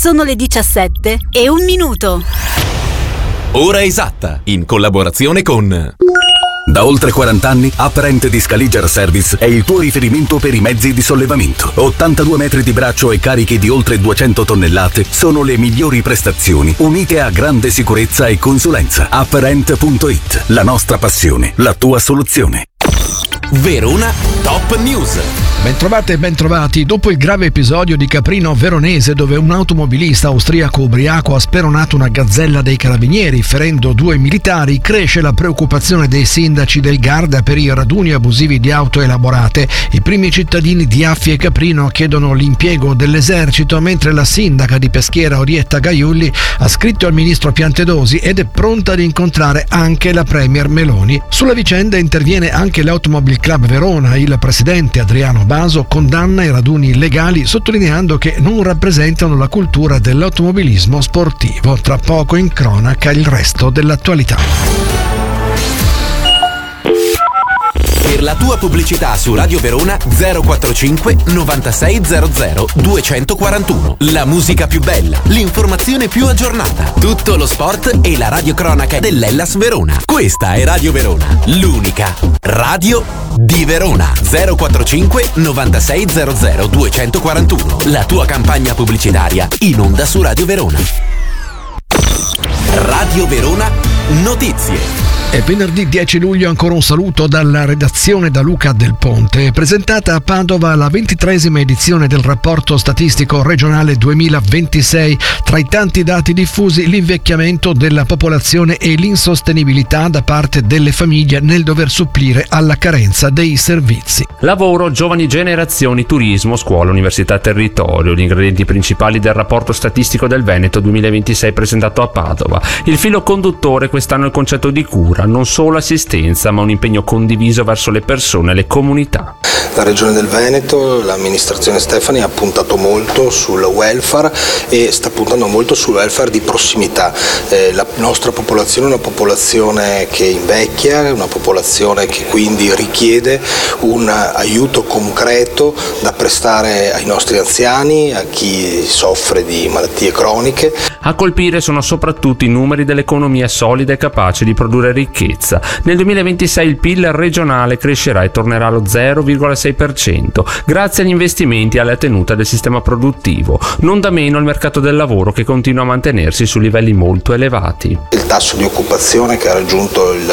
Sono le 17:01. Ora esatta, in collaborazione con... Da oltre 40 anni, Apparent di Scaliger Service è il tuo riferimento per i mezzi di sollevamento. 82 metri di braccio e carichi di oltre 200 tonnellate sono le migliori prestazioni, unite a grande sicurezza e consulenza. Apparent.it, la nostra passione, la tua soluzione. Verona Top News. Bentrovate e bentrovati. Dopo il grave episodio di Caprino Veronese, dove un automobilista austriaco ubriaco ha speronato una gazzella dei carabinieri ferendo 2 militari, cresce la preoccupazione dei sindaci del Garda per i raduni abusivi di auto elaborate. I primi cittadini di Affi e Caprino chiedono l'impiego dell'esercito, mentre la sindaca di Peschiera Orietta Gaiulli ha scritto al ministro Piantedosi ed è pronta ad incontrare anche la premier Meloni. Sulla vicenda interviene anche l'Automobile Club Verona. Il presidente Adriano Baso condanna i raduni illegali, sottolineando che non rappresentano la cultura dell'automobilismo sportivo. Tra poco in cronaca il resto dell'attualità. Per la tua pubblicità su Radio Verona 045 9600 241. La musica più bella, l'informazione più aggiornata, tutto lo sport e la radiocronaca dell'Hellas Verona. Questa è Radio Verona, l'unica radio di Verona. 045 9600 241. La tua campagna pubblicitaria in onda su Radio Verona. Radio Verona Notizie. È venerdì 10 luglio, ancora un saluto dalla redazione da Luca Del Ponte. È presentata a Padova la 23esima edizione del rapporto statistico regionale 2026. Tra i tanti dati diffusi, l'invecchiamento della popolazione e l'insostenibilità da parte delle famiglie nel dover supplire alla carenza dei servizi. Lavoro, giovani generazioni, turismo, scuola, università, territorio, gli ingredienti principali del rapporto statistico del Veneto 2026 presentato a Padova. Il filo conduttore quest'anno è il concetto di cura, non solo assistenza, ma un impegno condiviso verso le persone e le comunità. La Regione del Veneto, l'amministrazione Stefani ha puntato molto sul welfare e sta puntando molto sul welfare di prossimità. La nostra popolazione è una popolazione che invecchia, è una popolazione che quindi richiede un aiuto concreto da prestare ai nostri anziani, a chi soffre di malattie croniche. A colpire sono soprattutto i numeri dell'economia solida e capace di produrre ricchezza. Nel 2026 il PIL regionale crescerà e tornerà allo 0,6%, grazie agli investimenti e alla tenuta del sistema produttivo. Non da meno il mercato del lavoro, che continua a mantenersi su livelli molto elevati. Il tasso di occupazione che ha raggiunto il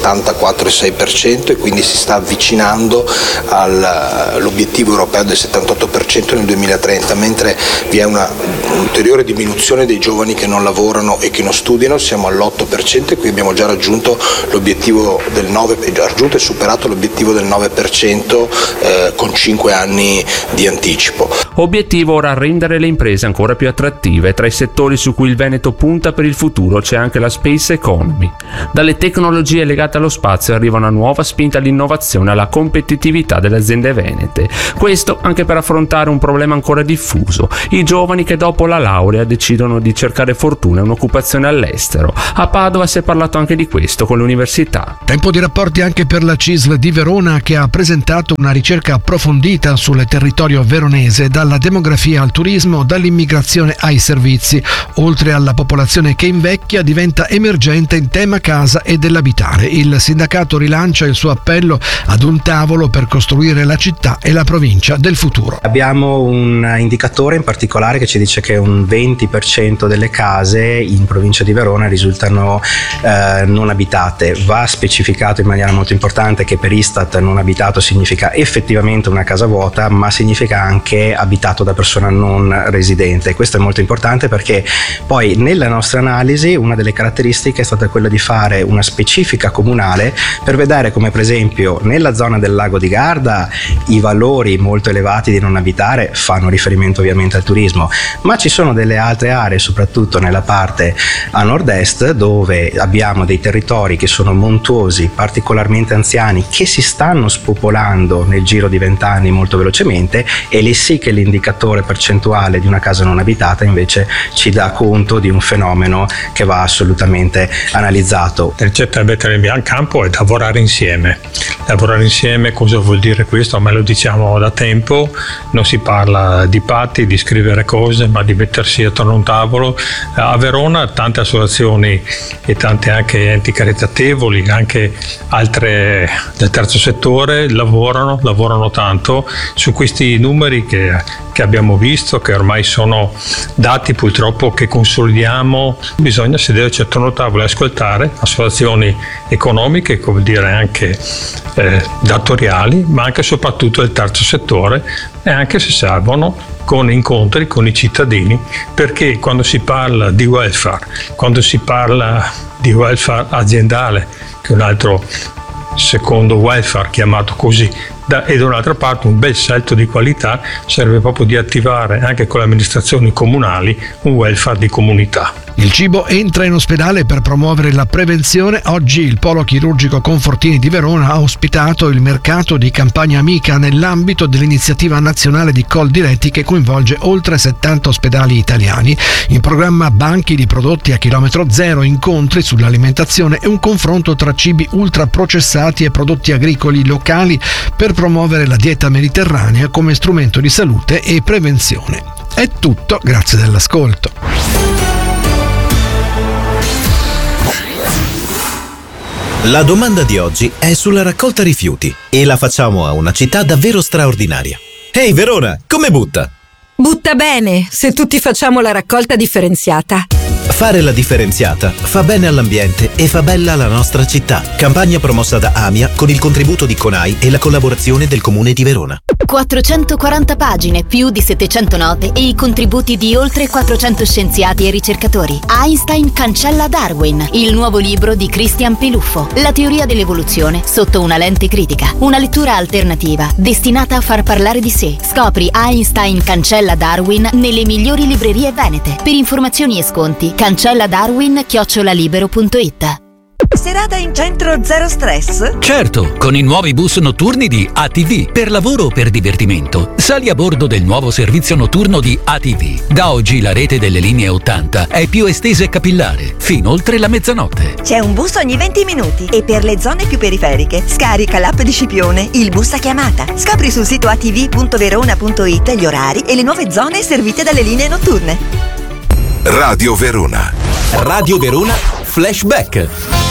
74,6% e quindi si sta avvicinando all'obiettivo europeo del 78% nel 2030, mentre vi è una ulteriore diminuzione dei giovani che non lavorano e che non studiano. Siamo all'8% e qui abbiamo già raggiunto l'obiettivo del 9%, già raggiunto e superato l'obiettivo del 9% con 5 anni di anticipo. Obiettivo ora rendere le imprese ancora più attrattive. Tra i settori su cui il Veneto punta per il futuro c'è anche la space economy. Dalle tecnologie legate allo spazio arriva una nuova spinta all'innovazione e alla competitività delle aziende venete. Questo anche per affrontare un problema ancora diffuso: i giovani che dopo la laurea decidono di cercare fortuna e un'occupazione all'estero. A Padova si è parlato anche di questo con l'università. Tempo di rapporti anche per la CISL di Verona, che ha presentato una ricerca approfondita sul territorio veronese, dalla demografia al turismo, dall'immigrazione ai servizi. Oltre alla popolazione che invecchia, diventa emergente il tema casa e dell'abitare. Il sindacato rilancia il suo appello ad un tavolo per costruire la città e la provincia del futuro. Abbiamo un indicatore in particolare che ci dice che un 20% delle case in provincia di Verona risultano non abitate. Va specificato in maniera molto importante che per Istat non abitato significa effettivamente una casa vuota, ma significa anche abitato da persona non residente. Questo è molto importante perché poi nella nostra analisi una delle caratteristiche è stata quella di fare una specifica comunale per vedere come, per esempio, nella zona del lago di Garda i valori molto elevati di non abitare fanno riferimento ovviamente al turismo, ma ci sono delle altre aree, soprattutto nella parte a nord-est, dove abbiamo dei territori territori che sono montuosi, particolarmente anziani, che si stanno spopolando nel giro di 20 anni molto velocemente, e lì sì che l'indicatore percentuale di una casa non abitata invece ci dà conto di un fenomeno che va assolutamente analizzato. La ricetta da mettere in campo è lavorare insieme. Lavorare insieme cosa vuol dire questo? Me lo diciamo da tempo, non si parla di patti, di scrivere cose, ma di mettersi attorno a un tavolo. A Verona tante associazioni e tante anche enti caritatevoli, anche altre del terzo settore lavorano tanto su questi numeri che abbiamo visto, che ormai sono dati purtroppo che consolidiamo. Bisogna sederci attorno al tavolo e ascoltare associazioni economiche, che vuol dire anche datoriali, ma anche e soprattutto del terzo settore, e anche se servono con incontri con i cittadini, perché quando si parla di welfare, quando si parla di welfare aziendale, che è un altro secondo welfare chiamato così, e da un'altra parte un bel salto di qualità, serve proprio di attivare anche con le amministrazioni comunali un welfare di comunità. Il cibo entra in ospedale per promuovere la prevenzione. Oggi il Polo Chirurgico Confortini di Verona ha ospitato il mercato di Campagna Amica nell'ambito dell'iniziativa nazionale di Coldiretti, che coinvolge oltre 70 ospedali italiani. In programma banchi di prodotti a chilometro zero, incontri sull'alimentazione e un confronto tra cibi ultraprocessati e prodotti agricoli locali per promuovere la dieta mediterranea come strumento di salute e prevenzione. È tutto, grazie dell'ascolto. La domanda di oggi è sulla raccolta rifiuti e la facciamo a una città davvero straordinaria. Ehi Verona, come butta? Butta bene, se tutti facciamo la raccolta differenziata. Fare la differenziata fa bene all'ambiente e fa bella la nostra città. Campagna promossa da AMIA con il contributo di CONAI e la collaborazione del Comune di Verona. 440 pagine, più di 700 note e i contributi di oltre 400 scienziati e ricercatori. Einstein cancella Darwin, il nuovo libro di Christian Peluffo. La teoria dell'evoluzione sotto una lente critica. Una lettura alternativa destinata a far parlare di sé. Scopri Einstein cancella Darwin nelle migliori librerie venete. Per informazioni e sconti cancelladarwin@libero.it. Serata in centro zero stress? Certo, con i nuovi bus notturni di ATV, per lavoro o per divertimento. Sali a bordo del nuovo servizio notturno di ATV. Da oggi la rete delle linee 80 è più estesa e capillare, fino oltre la mezzanotte. C'è un bus ogni 20 minuti e per le zone più periferiche scarica l'app di Scipione, il bus a chiamata. Scopri sul sito atv.verona.it gli orari e le nuove zone servite dalle linee notturne. Radio Verona. Radio Verona Flashback.